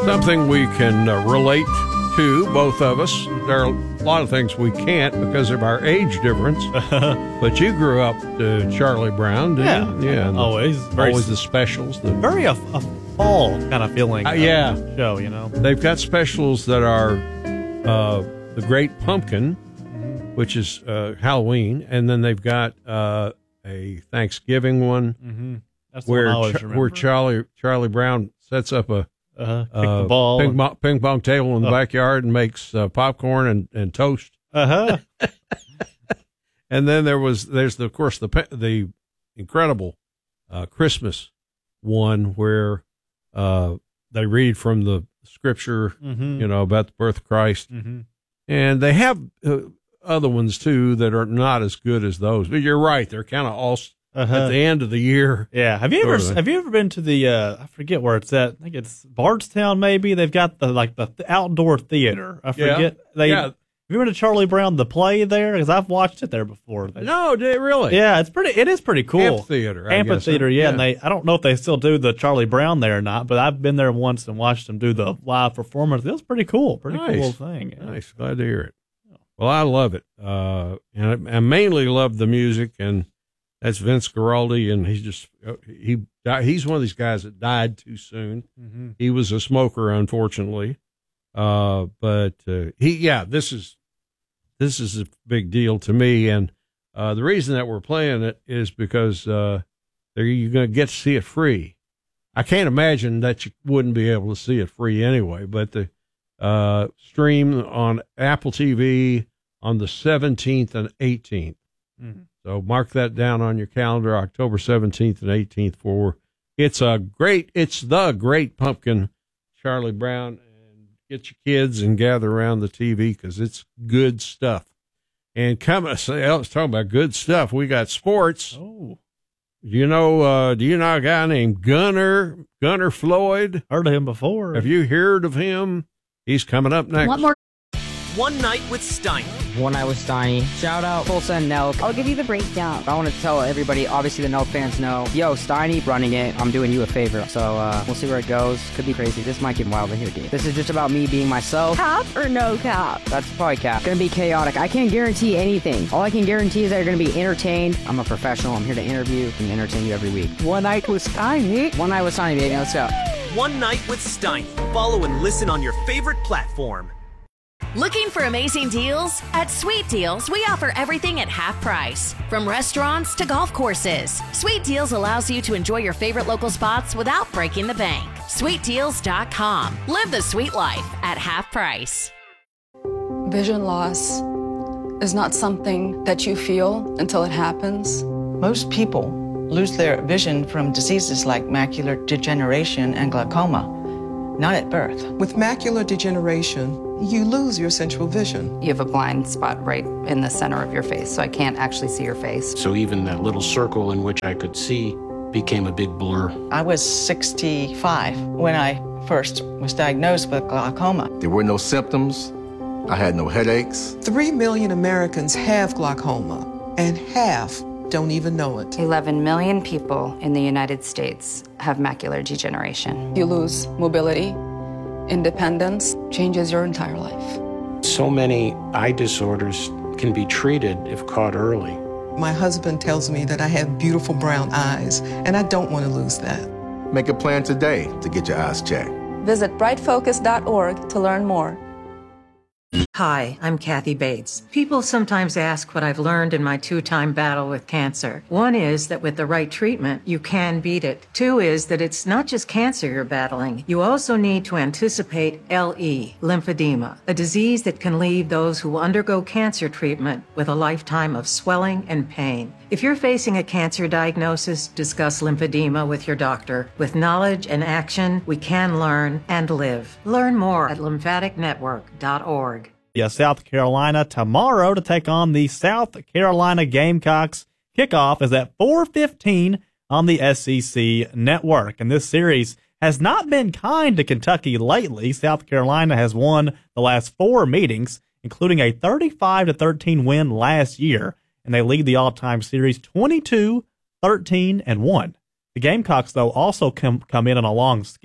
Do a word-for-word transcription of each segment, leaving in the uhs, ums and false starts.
Something we can uh, relate to, both of us. There are a lot of things we can't because of our age difference. But you grew up to Charlie Brown, didn't you? Yeah, Yeah, always. Very always the specials. The, Very a, a fall kind of feeling. Uh, uh, yeah. show, you know. They've got specials that are uh, the Great Pumpkin, which is uh, Halloween, and then they've got uh, a Thanksgiving one Mm-hmm. That's the where one I always Ch- remember. where Charlie Charlie Brown sets up a uh, kick uh, the ball. ping, pong, ping pong table in the Oh. backyard and makes uh, popcorn and, and toast. Uh huh. And then there was there's the, of course the pe- the incredible uh, Christmas one where uh, they read from the scripture, Mm-hmm. you know, about the birth of Christ, Mm-hmm. and they have uh, other ones too that are not as good as those. But you're right; they're kind of all s- Uh-huh. at the end of the year. Yeah. Have you ever Sort of. have you ever been to the uh, I forget where it's at. I think it's Bardstown. Maybe they've got the like the th- outdoor theater. I Yeah. forget. They Yeah. have you been to Charlie Brown the play there? Because I've watched it there before. They- No, did it really? Yeah, it's pretty. It is pretty cool. Amphitheater. I Amphitheater, guess, huh? yeah, and they I don't know if they still do the Charlie Brown there or not, but I've been there once and watched them do the live performance. It was pretty cool, pretty Nice. cool thing. Yeah. Nice. Glad to hear it. Well, I love it. Uh, and I, I mainly love the music, and that's Vince Guaraldi, and he's just, he, died, he's one of these guys that died too soon. Mm-hmm. He was a smoker, unfortunately. Uh, but, uh, he, yeah, this is, this is a big deal to me. And, uh, the reason that we're playing it is because, uh, there you're going to get to see it free. I can't imagine that you wouldn't be able to see it free anyway, but the, uh, stream on Apple T V on the seventeenth and eighteenth. Mm-hmm. So mark that down on your calendar, October seventeenth and eighteenth for it's a great, it's the Great Pumpkin, Charlie Brown, and get your kids and gather around the T V because it's good stuff. And coming, I was talking about good stuff. We got sports. Oh, You know, uh, do you know a guy named Gunnar, Gunnar Floyd? heard of him before. Have you heard of him? He's coming up next. Want more? One Night with Steiny. One Night with Steiny. Shout out Tulsa and Nelk. I'll give you the breakdown. I want to tell everybody, obviously the Nelk fans know, yo, Steiny running it, I'm doing you a favor. So uh, we'll see where it goes. Could be crazy. This might get wild in here, dude. This is just about me being myself. Cap or no cap? That's probably cap. Gonna be chaotic. I can't guarantee anything. All I can guarantee is that you're gonna be entertained. I'm a professional. I'm here to interview and entertain you every week. One night with Steiny. One Night with Steiny, baby. Let's go. One Night with Steiny. Follow and listen on your favorite platform. Looking for amazing deals? At Sweet Deals, we offer everything at half price. From restaurants to golf courses, Sweet Deals allows you to enjoy your favorite local spots without breaking the bank. sweet deals dot com. Live the sweet life at half price. Vision loss is not something that you feel until it happens. Most people lose their vision from diseases like macular degeneration and glaucoma, not at birth. With macular degeneration, you lose your central vision. You have a blind spot right in the center of your face, so I can't actually see your face. So even that little circle in which I could see became a big blur. I was sixty-five when I first was diagnosed with glaucoma. There were no symptoms. I had no headaches. Three million Americans have glaucoma, and half don't even know it. eleven million people in the United States have macular degeneration. You lose mobility, independence, changes your entire life. So many eye disorders can be treated if caught early. My husband tells me that I have beautiful brown eyes, and I don't want to lose that. Make a plan today to get your eyes checked. Visit bright focus dot org to learn more. Hi, I'm Kathy Bates. People sometimes ask what I've learned in my two-time battle with cancer. One is that with the right treatment, you can beat it. Two is that it's not just cancer you're battling. You also need to anticipate L E, lymphedema, a disease that can leave those who undergo cancer treatment with a lifetime of swelling and pain. If you're facing a cancer diagnosis, discuss lymphedema with your doctor. With knowledge and action, we can learn and live. Learn more at lymphatic network dot org. Yeah, South Carolina tomorrow to take on the South Carolina Gamecocks. Kickoff is at four fifteen on the S E C network. And this series has not been kind to Kentucky lately. South Carolina has won the last four meetings, including a thirty-five to thirteen win last year. And they lead the all-time series twenty-two, thirteen, and one. The Gamecocks, though, also come, come in on a long skid.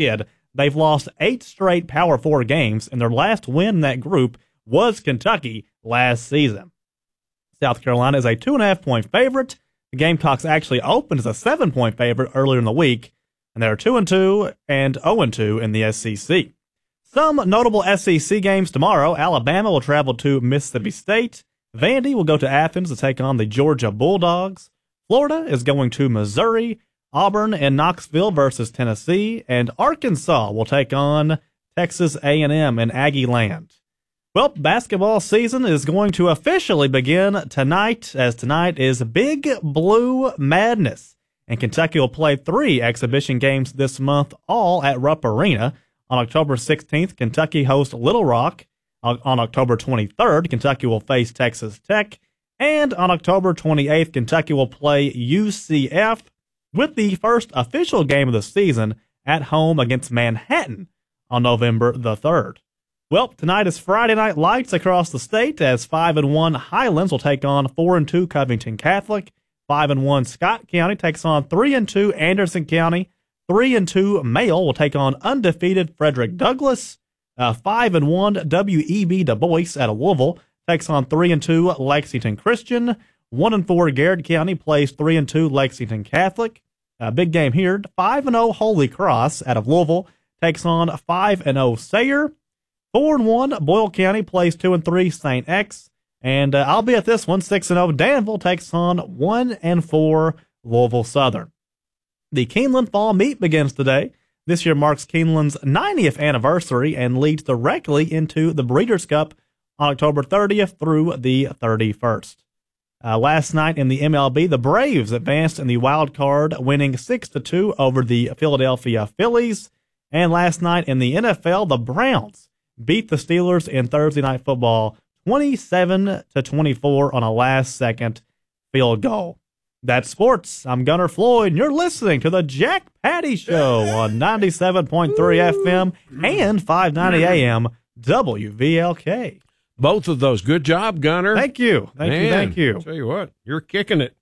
they've lost eight straight Power Four games, and their last win in that group was Kentucky last season. South Carolina is a two and a half point favorite. The Gamecocks actually opened as a seven point favorite earlier in the week, and they're two and two and zero and two in the S E C. Some notable S E C games tomorrow. Alabama will travel to Mississippi State. Vandy will go to Athens to take on the Georgia Bulldogs. Florida is going to Missouri. Auburn and Knoxville versus Tennessee. And Arkansas will take on Texas A and M in Aggie Land. Well, basketball season is going to officially begin tonight, as tonight is Big Blue Madness. And Kentucky will play three exhibition games this month, all at Rupp Arena. On October sixteenth, Kentucky hosts Little Rock. On October twenty-third, Kentucky will face Texas Tech. And on October twenty-eighth, Kentucky will play U C F with the first official game of the season at home against Manhattan on November the third. Well, tonight is Friday Night Lights across the state, as five and one Highlands will take on four and two Covington Catholic. five and one Scott County takes on three and two Anderson County. three and two Mayle will take on undefeated Frederick Douglass. Uh, five and one W E B Du Bois out of Louisville takes on three and two Lexington Christian. one and four Garrett County plays three and two Lexington Catholic. Uh, big game here. five and oh Holy Cross out of Louisville takes on five and oh Sayre. four and one Boyle County plays two and three Saint X. And uh, I'll be at this one. six and oh Danville takes on one and four Louisville Southern. The Keeneland Fall Meet begins today. This year marks Keeneland's ninetieth anniversary and leads directly into the Breeders' Cup on October thirtieth through the thirty-first. Uh, last night in the M L B, the Braves advanced in the wild card, winning six to two over the Philadelphia Phillies. And last night in the N F L, the Browns beat the Steelers in Thursday Night Football twenty-seven to twenty-four on a last-second field goal. That's sports. I'm Gunnar Floyd, and you're listening to the Jack Patty Show on ninety-seven point three F M and five ninety A M W V L K. Both of those. Good job, Gunnar. Thank you. Thank Man, you. Thank you. I'll tell you what, you're kicking it.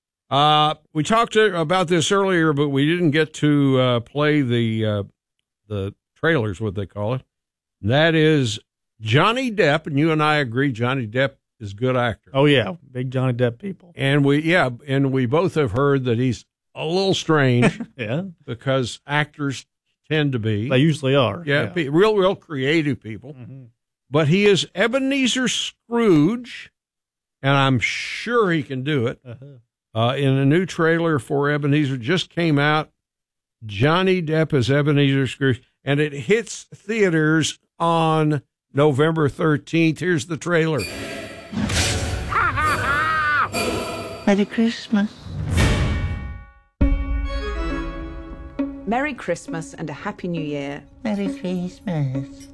Uh, we talked to, about this earlier, but we didn't get to uh, play the uh, the trailers, what they call it. And that is Johnny Depp, and you and I agree Johnny Depp is a good actor. Oh, yeah. Big Johnny Depp people. And we, yeah, and we both have heard that he's a little strange. Yeah. Because actors tend to be. They usually are. Yeah. yeah. Real, real creative people. Mm-hmm. But he is Ebenezer Scrooge, and I'm sure he can do it. Uh-huh. Uh, in a new trailer for Ebenezer, just came out, Johnny Depp as Ebenezer Scrooge, and it hits theaters on November thirteenth. Here's the trailer. Merry Christmas. Merry Christmas and a Happy New Year. Merry Christmas.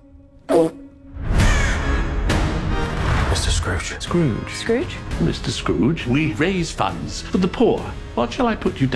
Mister Scrooge. Scrooge. Scrooge? Mister Scrooge, we raise funds for the poor. What shall I put you down?